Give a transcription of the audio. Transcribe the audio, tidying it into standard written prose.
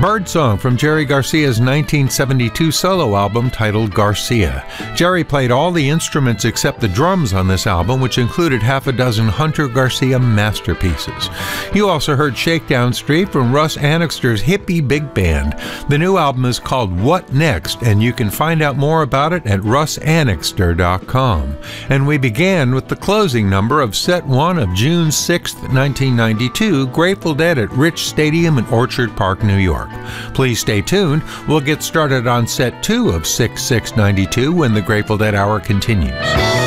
Birdsong from Jerry Garcia's 1972 solo album titled Garcia. Jerry played all the instruments except the drums on this album, which included half a dozen Hunter Garcia masterpieces. You also heard Shakedown Street from Russ Annixter's Hippie Big Band. The new album is called What Next, and you can find out more about it at russannixter.com. And we began with the closing number of Set 1 of June 6, 1992, Grateful Dead at Rich Stadium in Orchard Park, New York. Please stay tuned. We'll get started on Set 2 of 6/6/92 when the Grateful Dead Hour continues.